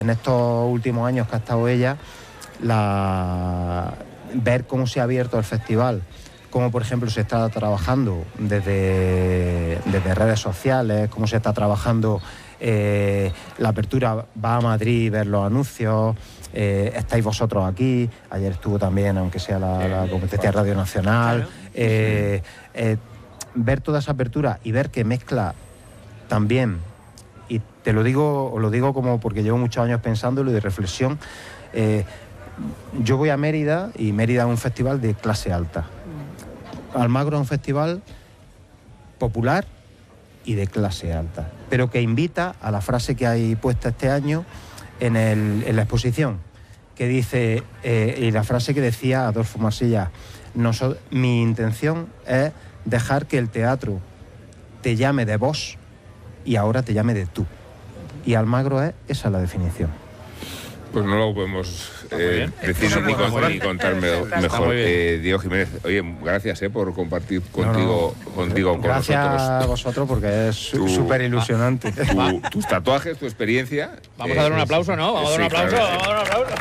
En estos últimos años que ha estado ella, ver cómo se ha abierto el festival, cómo por ejemplo se está trabajando desde redes sociales, cómo se está trabajando la apertura, va a Madrid, ver los anuncios, estáis vosotros aquí, ayer estuvo también, aunque sea la competencia de Radio Nacional, ver toda esa apertura y ver que mezcla también, y te lo digo como porque llevo muchos años pensándolo y de reflexión. Yo voy a Mérida y Mérida es un festival de clase alta. Almagro es un festival popular y de clase alta, pero que invita a la frase que hay puesta este año en la exposición, que dice, y la frase que decía Adolfo Marsilla: mi intención es dejar que el teatro te llame de vos y ahora te llame de tú. Y Almagro esa es la definición. Pues no lo podemos decir ni contarme mejor. Diego Jiménez, oye, gracias por compartir contigo con gracias nosotros. A vosotros, porque es súper ilusionante. Tus tatuajes, tu experiencia. Vamos a dar un aplauso, ¿no? Vamos a dar un aplauso. Claro, vamos a dar un aplauso.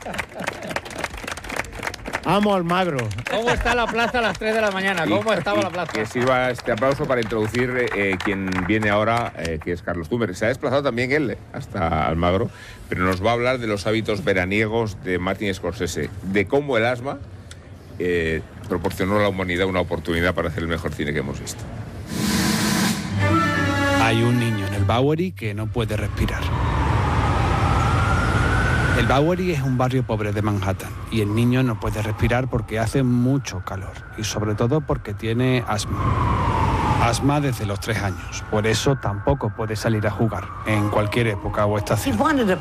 ¡Amo Almagro! ¿Cómo está la plaza a las 3 de la mañana? ¿Cómo estaba la plaza? Que sirva este aplauso para introducir quien viene ahora, que es Carlos Tumber. Se ha desplazado también él hasta Almagro, pero nos va a hablar de los hábitos veraniegos de Martin Scorsese, de cómo el asma proporcionó a la humanidad una oportunidad para hacer el mejor cine que hemos visto. Hay un niño en el Bowery que no puede respirar. El Bowery es un barrio pobre de Manhattan y el niño no puede respirar porque hace mucho calor y sobre todo porque tiene asma. Asma desde los 3 años, por eso tampoco puede salir a jugar en cualquier época o estación.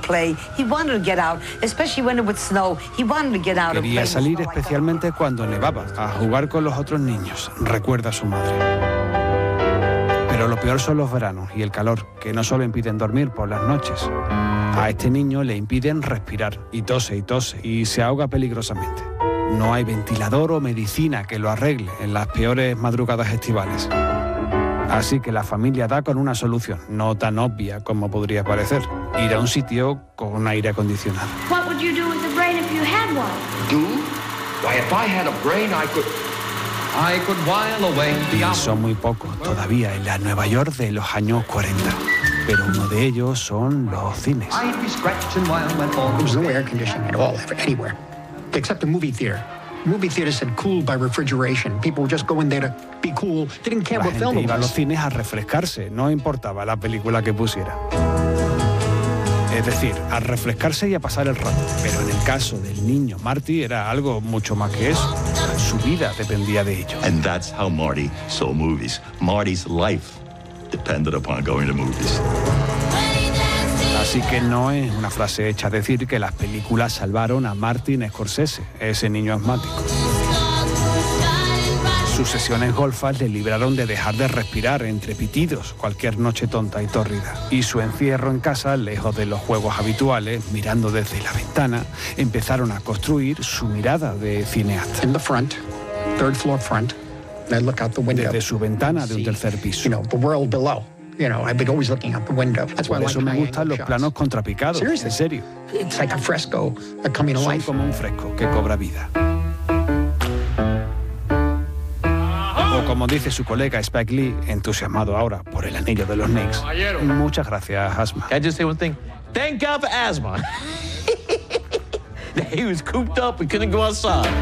Quería salir especialmente cuando nevaba, a jugar con los otros niños, recuerda su madre. Pero lo peor son los veranos y el calor, que no solo impiden dormir por las noches. A este niño le impiden respirar y tose y se ahoga peligrosamente. No hay ventilador o medicina que lo arregle en las peores madrugadas estivales. Así que la familia da con una solución, no tan obvia como podría parecer: ir a un sitio con aire acondicionado. What would you do with the brain if you had one? Do? Why, if I had a brain, I could while away the Y son muy pocos todavía en la Nueva York de los años 40. Pero uno de ellos son los cines. I'd be scratching while my phone There was no air conditioning at all, anywhere, except a movie theater. Movie theaters said cooled by refrigeration. People were just going there to be cool. They didn't care La what film gente it iba a los was. cines a refrescarse, no importaba la película que pusiera. Es decir, a refrescarse y a pasar el rato. Pero en el caso del niño Marty era algo mucho más que eso. Su vida dependía de ello. And that's how Marty saw movies. Marty's life depended upon going to movies. Así que no es una frase hecha decir que las películas salvaron a Martin Scorsese, ese niño asmático. Sus sesiones golfas le libraron de dejar de respirar entre pitidos cualquier noche tonta y tórrida. Y su encierro en casa, lejos de los juegos habituales, mirando desde la ventana, empezaron a construir su mirada de cineasta. In the front, third floor front, and I'd look out the window. Desde su ventana de un tercer piso. The world below. I'd be always looking out the window. That's why I Por like eso me high gustan angle los planos shots. contrapicados, Seriously. en serio. It's like a fresco coming to Son life. como un fresco que cobra vida. O como dice su colega Spike Lee, entusiasmado ahora por el anillo de los Knicks. Muchas gracias, Asma. Can I just say one thing? Thank God for asthma. He was cooped up and couldn't go outside.